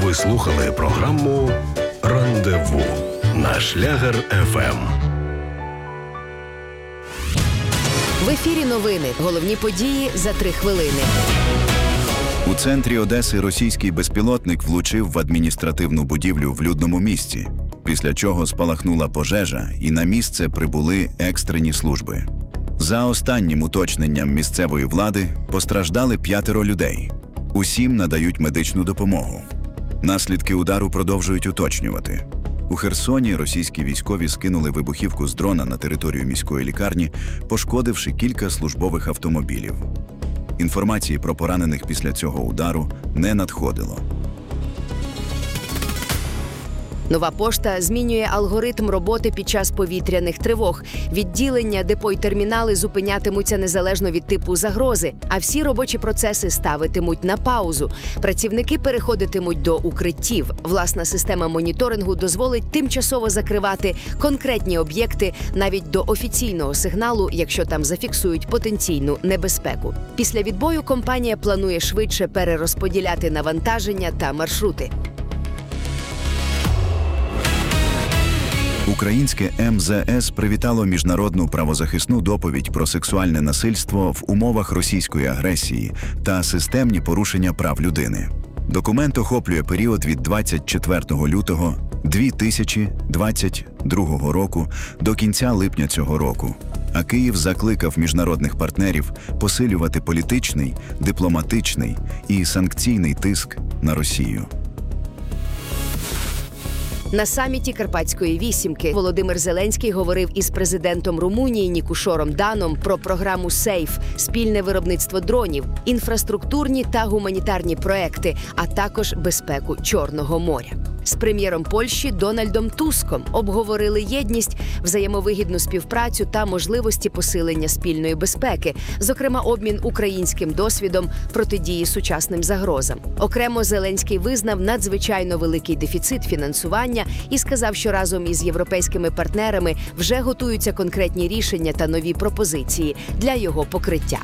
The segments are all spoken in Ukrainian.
Ви слухали програму «Рандеву» на Шлягер ФМ. В ефірі новини. Головні події за 3 хвилини. У центрі Одеси російський безпілотник влучив в адміністративну будівлю в людному місці, після чого спалахнула пожежа і на місце прибули екстрені служби. За останнім уточненням місцевої влади постраждали 5 людей. Усім надають медичну допомогу. Наслідки удару продовжують уточнювати. У Херсоні російські військові скинули вибухівку з дрона на територію міської лікарні, пошкодивши кілька службових автомобілів. Інформації про поранених після цього удару не надходило. Нова пошта змінює алгоритм роботи під час повітряних тривог. Відділення, депо й термінали зупинятимуться незалежно від типу загрози, а всі робочі процеси ставитимуть на паузу. Працівники переходитимуть до укриттів. Власна система моніторингу дозволить тимчасово закривати конкретні об'єкти навіть до офіційного сигналу, якщо там зафіксують потенційну небезпеку. Після відбою компанія планує швидше перерозподіляти навантаження та маршрути. Українське МЗС привітало міжнародну правозахисну доповідь про сексуальне насильство в умовах російської агресії та системні порушення прав людини. Документ охоплює період від 24 лютого 2022 року до кінця липня цього року. А Київ закликав міжнародних партнерів посилювати політичний, дипломатичний і санкційний тиск на Росію. На саміті Карпатської вісімки Володимир Зеленський говорив із президентом Румунії Нікушором Даном про програму «Сейф» – спільне виробництво дронів, інфраструктурні та гуманітарні проекти, а також безпеку Чорного моря. З прем'єром Польщі Дональдом Туском обговорили єдність, взаємовигідну співпрацю та можливості посилення спільної безпеки, зокрема обмін українським досвідом протидії сучасним загрозам. Окремо Зеленський визнав надзвичайно великий дефіцит фінансування і сказав, що разом із європейськими партнерами вже готуються конкретні рішення та нові пропозиції для його покриття.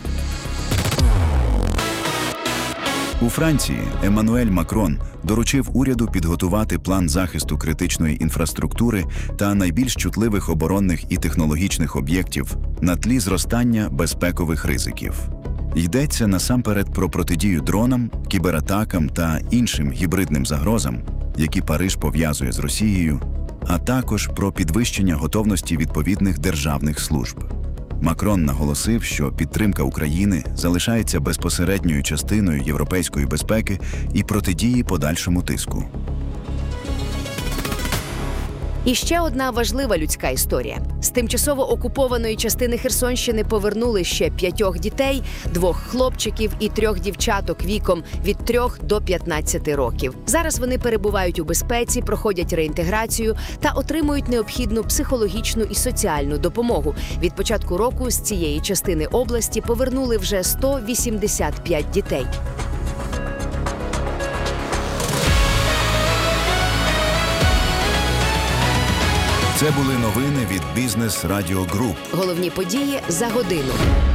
У Франції Еммануель Макрон доручив уряду підготувати план захисту критичної інфраструктури та найбільш чутливих оборонних і технологічних об'єктів на тлі зростання безпекових ризиків. Йдеться насамперед про протидію дронам, кібератакам та іншим гібридним загрозам, які Париж пов'язує з Росією, а також про підвищення готовності відповідних державних служб. Макрон наголосив, що підтримка України залишається безпосередньою частиною європейської безпеки і протидії подальшому тиску. І ще одна важлива людська історія. З тимчасово окупованої частини Херсонщини повернули ще 5 дітей, 2 хлопчиків і 3 дівчаток віком від 3 до 15 років. Зараз вони перебувають у безпеці, проходять реінтеграцію та отримують необхідну психологічну і соціальну допомогу. Від початку року з цієї частини області повернули вже 185 дітей. Це були новини від Бізнес Радіо Груп. Головні події за годину.